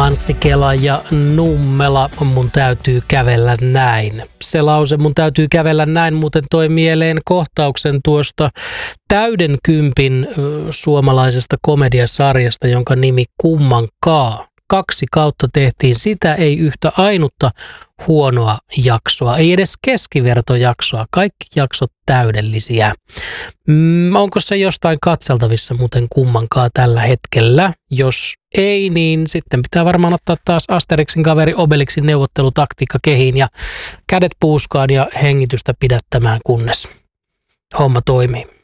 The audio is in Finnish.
Anssi Kela ja Nummela, mun täytyy kävellä näin. Se lause, mun täytyy kävellä näin, muuten toi mieleen kohtauksen tuosta täyden kympin suomalaisesta komediasarjasta, jonka nimi Kummankaan. 2 kautta tehtiin, sitä ei yhtä ainutta huonoa jaksoa, ei edes keskivertojaksoa, kaikki jaksot täydellisiä. Onko se jostain katseltavissa muuten Kummankaan tällä hetkellä? Jos ei, niin sitten pitää varmaan ottaa taas Asterixin kaveri Obelixin neuvottelutaktiikka kehiin ja kädet puuskaan ja hengitystä pidättämään, kunnes homma toimii.